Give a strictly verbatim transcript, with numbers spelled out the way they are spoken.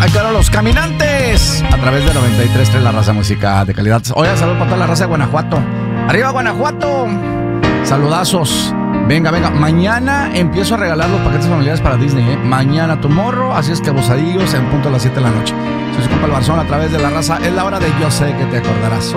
Ahí quedaron Los Caminantes a través de noventa y tres punto tres, la raza música de calidad. Oiga, saludos para toda la raza de Guanajuato. ¡Arriba, Guanajuato! Saludazos. Venga, venga. Mañana empiezo a regalar los paquetes familiares para Disney, ¿eh? Mañana, tomorrow. Así es que abusadillos en punto a las siete de la noche. Soy su compa el Barzón a través de la raza. Es la hora de Yo Sé Que Te Acordarás.